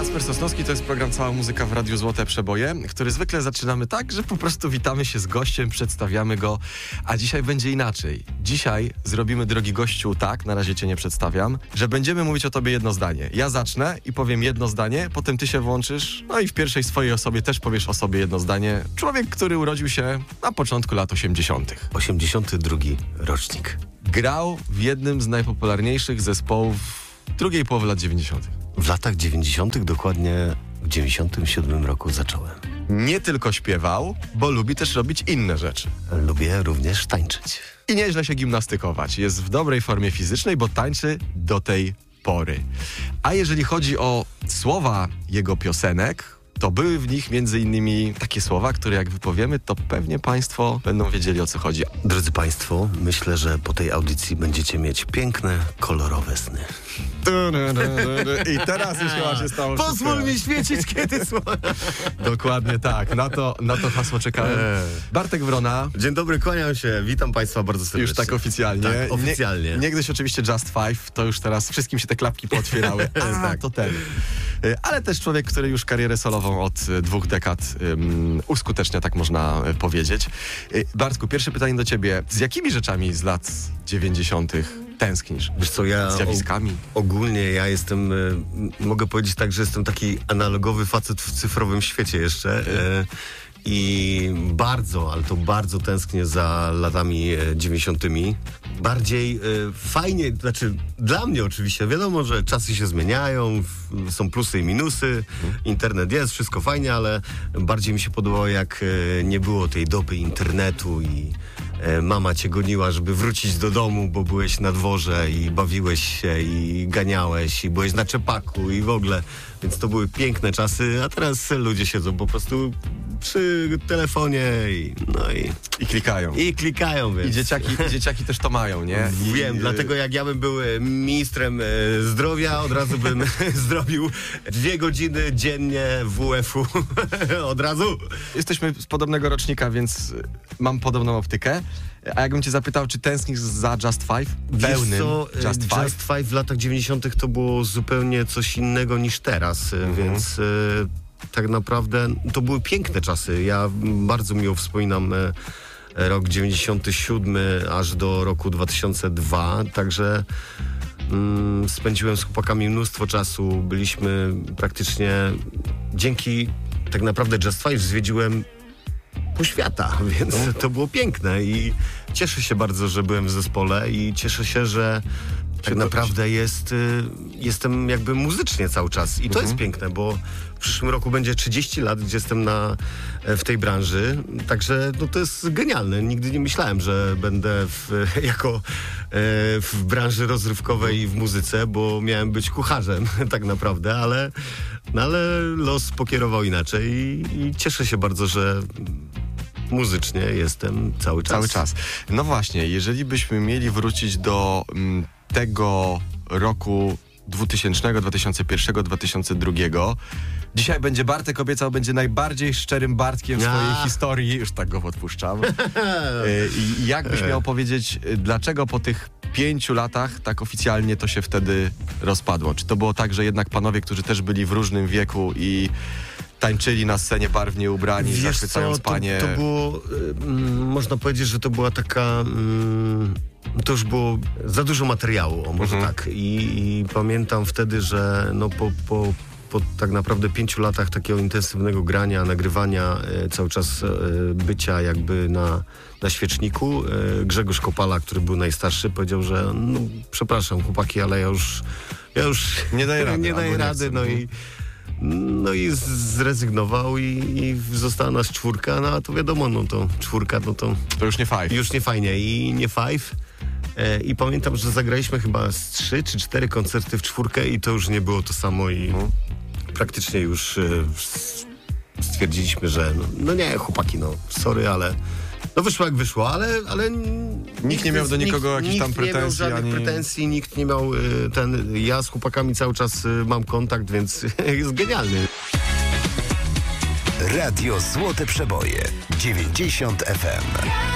Kacper Sosnowski, to jest program Cała Muzyka w Radiu Złote Przeboje, który zwykle zaczynamy tak, że po prostu witamy się z gościem, przedstawiamy go, a dzisiaj będzie inaczej. Dzisiaj zrobimy, drogi gościu, tak, na razie cię nie przedstawiam, że będziemy mówić o tobie jedno zdanie. Ja zacznę i powiem jedno zdanie, potem ty się włączysz, no i w pierwszej swojej osobie też powiesz o sobie jedno zdanie. Człowiek, który urodził się na początku lat 80. 82 rocznik. Grał w jednym z najpopularniejszych zespołów drugiej połowy lat 90. W latach 90. dokładnie w 97 roku zacząłem. Nie tylko śpiewał, bo lubi też robić inne rzeczy. Lubię również tańczyć. I nieźle się gimnastykować. Jest w dobrej formie fizycznej, bo tańczy do tej pory. A jeżeli chodzi o słowa jego piosenek, to były w nich między innymi takie słowa, które jak wypowiemy, to pewnie państwo będą wiedzieli, o co chodzi. Drodzy Państwo, myślę, że po tej audycji będziecie mieć piękne, kolorowe sny. I teraz już chyba się stało Pozwól mi świecić, kiedy słowa. Dokładnie tak. Na to hasło czekałem. Bartek Wrona. Dzień dobry, kłaniam się. Witam Państwa bardzo serdecznie. Już tak oficjalnie. Tak, oficjalnie. Niegdyś oczywiście Just Five, to już teraz wszystkim się te klapki pootwierały. Tak. To ten. Ale też człowiek, który już karierę solową od 2 dekad uskutecznia, tak można powiedzieć. Bartku, pierwsze pytanie do ciebie. Z jakimi rzeczami z lat 90. tęsknisz? Wiesz co, ja zjawiskami? Ogólnie ja jestem, mogę powiedzieć tak, że jestem taki analogowy facet w cyfrowym świecie jeszcze. I bardzo, ale to bardzo tęsknię za latami 90. Bardziej fajnie, znaczy dla mnie oczywiście, wiadomo, że czasy się zmieniają, są plusy i minusy, internet jest, wszystko fajnie, ale bardziej mi się podobało, jak nie było tej doby internetu i mama cię goniła, żeby wrócić do domu, bo byłeś na dworze i bawiłeś się i ganiałeś i byłeś na czepaku i w ogóle, więc to były piękne czasy, a teraz ludzie siedzą po prostu przy telefonie I klikają. I klikają, więc... I dzieciaki też to mają, nie? Wiem, dlatego jak ja bym był ministrem zdrowia, od razu bym zrobił 2 godziny dziennie WF-u. Od razu. Jesteśmy z podobnego rocznika, więc mam podobną optykę. A jakbym cię zapytał, czy tęsknisz za Just Five? Pełnym Just Five? Just Five w latach 90. to było zupełnie coś innego niż teraz, więc... Tak naprawdę to były piękne czasy. Ja bardzo miło wspominam rok 97 aż do roku 2002, także spędziłem z chłopakami mnóstwo czasu. Byliśmy praktycznie dzięki tak naprawdę Just Five zwiedziłem pół świata, więc to było piękne i cieszę się bardzo, że byłem w zespole i cieszę się, że tak naprawdę jestem jakby muzycznie cały czas i to jest piękne, bo w przyszłym roku będzie 30 lat, gdzie jestem w tej branży, także no to jest genialne. Nigdy nie myślałem, że będę w branży rozrywkowej i w muzyce, bo miałem być kucharzem tak naprawdę, ale los pokierował inaczej i cieszę się bardzo, że muzycznie jestem cały czas. No właśnie, jeżeli byśmy mieli wrócić do tego roku 2000, 2001, 2002. Dzisiaj Bartek obiecał, będzie najbardziej szczerym Bartkiem w swojej historii. Już tak go odpuszczam. I jak byś miał powiedzieć, dlaczego po tych 5 latach tak oficjalnie to się wtedy rozpadło? Czy to było tak, że jednak panowie, którzy też byli w różnym wieku i tańczyli na scenie barwnie ubrani, zachwycając panie... To było, można powiedzieć, że to była taka... To już było za dużo materiału, może tak. I pamiętam wtedy, że no po tak naprawdę 5 latach takiego intensywnego grania, nagrywania, cały czas bycia jakby na świeczniku, Grzegorz Kopala, który był najstarszy, powiedział, że no, przepraszam chłopaki, ale ja już nie daję rady. No i zrezygnował i została nas 4, no a to wiadomo, no to 4, no to... To już nie Five. Już nie fajnie i nie Five. I pamiętam, że zagraliśmy chyba z 3 czy 4 koncerty w 4 i to już nie było to samo i praktycznie już stwierdziliśmy, że no nie, chłopaki, no sorry, ale no wyszło jak wyszło, ale nikt nie miał do nikogo jakichś tam pretensji. Nikt nie miał żadnych pretensji, nikt nie miał ja z chłopakami cały czas mam kontakt, więc jest genialny. Radio Złote Przeboje 90 FM.